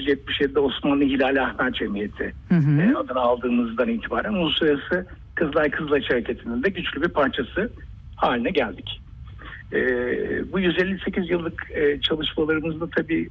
1977'de Osmanlı Hilal Ahmer Cemiyeti adını aldığımızdan itibaren Uluslararası Kızılay Hareketi'nin de güçlü bir parçası haline geldik. Bu 158 yıllık çalışmalarımızda tabii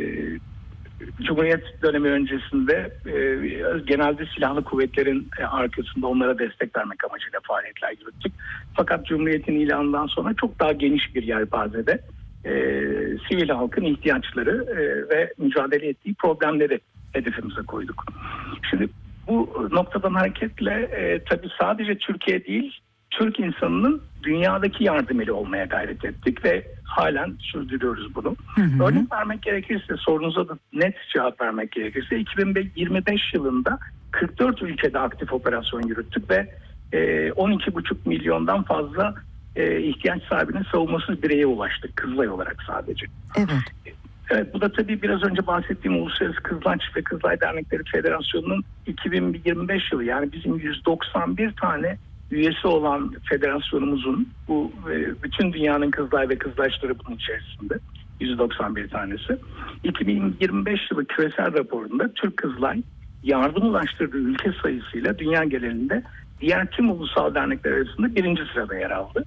Cumhuriyet dönemi öncesinde genelde silahlı kuvvetlerin arkasında onlara destek vermek amacıyla faaliyetler yürüttük. Fakat Cumhuriyet'in ilanından sonra çok daha geniş bir yelpazede sivil halkın ihtiyaçları ve mücadele ettiği problemleri hedefimize koyduk. Şimdi bu noktadan hareketle tabii sadece Türkiye değil, Türk insanının dünyadaki yardım eli olmaya gayret ettik ve halen sürdürüyoruz bunu. Örnek vermek gerekirse, sorunuza da net cevap vermek gerekirse 2025 yılında 44 ülkede aktif operasyon yürüttük ve 12,5 milyondan fazla ihtiyaç sahibinin savunmasız bireye ulaştık Kızılay olarak sadece. Evet, bu da tabii biraz önce bahsettiğim Uluslararası Kızılaç ve Kızılay Dernekleri Federasyonu'nun 2025 yılı, yani bizim 191 tane üyesi olan federasyonumuzun, bu bütün dünyanın Kızılay ve Kızılaçları bunun içerisinde 191 tanesi. 2025 yılı küresel raporunda Türk Kızılay yardım ulaştırdığı ülke sayısıyla dünya genelinde diğer tüm ulusal dernekler arasında 1. sırada yer aldı.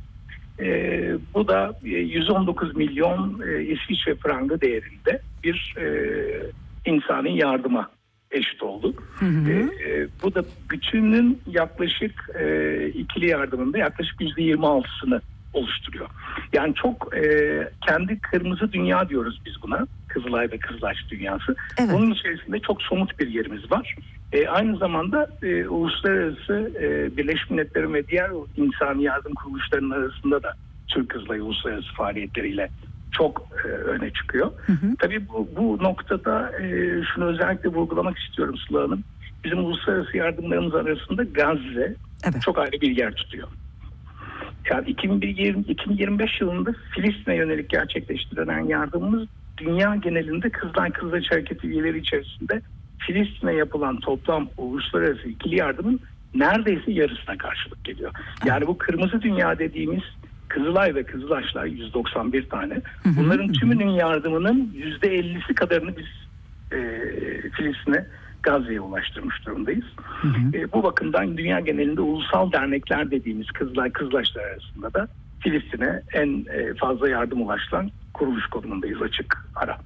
Bu da 119 milyon İsviçre frangı değerinde bir insani yardıma eşit oldu. Bu da bütünün yaklaşık ikili yardımında yaklaşık %26'sını oluşturuyor. Yani çok kendi kırmızı dünya diyoruz biz buna. Kızılay ve Kızılaç dünyası. Evet. Bunun içerisinde çok somut bir yerimiz var. Aynı zamanda uluslararası Birleşmiş Milletler'in ve diğer insani yardım kuruluşlarının arasında da Türk Kızılay uluslararası faaliyetleriyle çok öne çıkıyor. Tabii bu noktada şunu özellikle vurgulamak istiyorum Sıla Hanım. Bizim uluslararası yardımlarımız arasında Gazze çok ayrı bir yer tutuyor. Yani 2025 yılında Filistin'e yönelik gerçekleştirilen yardımımız dünya genelinde Kızılaç Hareketi üyeleri içerisinde Filistin'e yapılan toplam uluslararası ikili yardımın neredeyse yarısına karşılık geliyor. Yani bu kırmızı dünya dediğimiz Kızılay ve Kızılaçlar 191 tane. Bunların tümünün yardımının %50'si kadarını biz Filistin'e, Gazze'ye ulaştırmış durumdayız. Bu bakımdan dünya genelinde ulusal dernekler dediğimiz Kızılay, Kızılaçlar arasında da Filistin'e en fazla yardım ulaştıran kuruluş konumundayız, açık ara.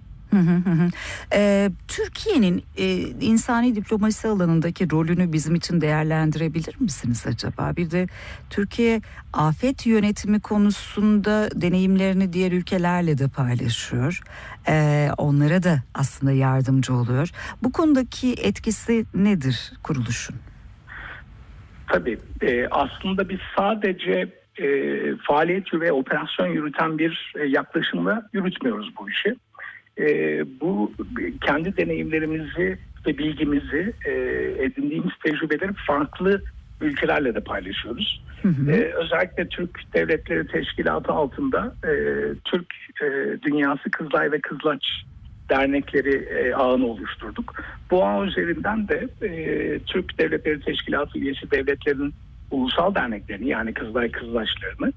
Türkiye'nin insani diplomasi alanındaki rolünü bizim için değerlendirebilir misiniz acaba? Bir de Türkiye afet yönetimi konusunda deneyimlerini diğer ülkelerle de paylaşıyor. Onlara da aslında yardımcı oluyor. Bu konudaki etkisi nedir kuruluşun? Tabii aslında biz sadece faaliyet ve operasyon yürüten bir yaklaşımla yürütmüyoruz bu işi. Bu kendi deneyimlerimizi ve bilgimizi, edindiğimiz tecrübeleri farklı ülkelerle de paylaşıyoruz. Özellikle Türk Devletleri Teşkilatı altında Türk Dünyası Kızılay ve Kızılaç dernekleri ağını oluşturduk. Bu ağ üzerinden de Türk Devletleri Teşkilatı üyesi devletlerin ulusal derneklerini, yani Kızılay Kızılaçlarını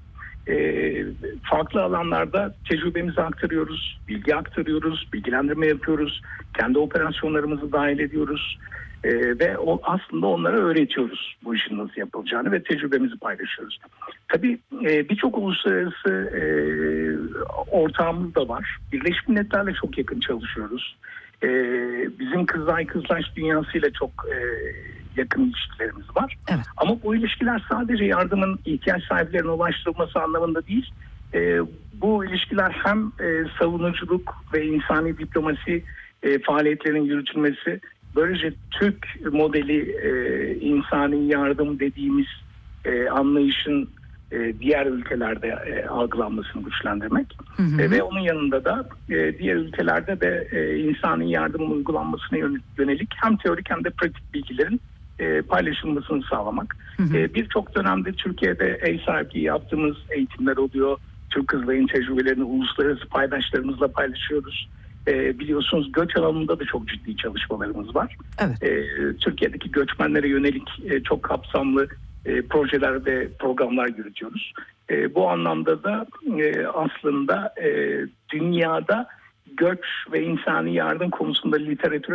farklı alanlarda tecrübemizi aktarıyoruz, bilgi aktarıyoruz, bilgilendirme yapıyoruz, kendi operasyonlarımızı dahil ediyoruz ve aslında onlara öğretiyoruz bu işin nasıl yapılacağını ve tecrübemizi paylaşıyoruz. Tabii birçok uluslararası ortağımız da var. Birleşmiş Milletler'le çok yakın çalışıyoruz. Bizim Kızılay Kızılaç dünyasıyla çok yakın ilişkilerimiz var. Evet. Ama bu ilişkiler sadece yardımın ihtiyaç sahiplerine ulaştırılması anlamında değil. Bu ilişkiler hem savunuculuk ve insani diplomasi faaliyetlerinin yürütülmesi, böylece Türk modeli insani yardım dediğimiz anlayışın diğer ülkelerde algılanmasını güçlendirmek ve onun yanında da diğer ülkelerde de insani yardımın uygulanmasına yönelik hem teorik hem de pratik bilgilerin paylaşılmasını sağlamak. Birçok dönemde Türkiye'de ev sahipliği yaptığımız eğitimler oluyor. Türk Kızılay'ın tecrübelerini uluslararası paydaşlarımızla paylaşıyoruz. Biliyorsunuz göç alanında da çok ciddi çalışmalarımız var. Evet. Türkiye'deki göçmenlere yönelik çok kapsamlı projeler ve programlar yürütüyoruz. Bu anlamda da aslında dünyada göç ve insani yardım konusunda literatüre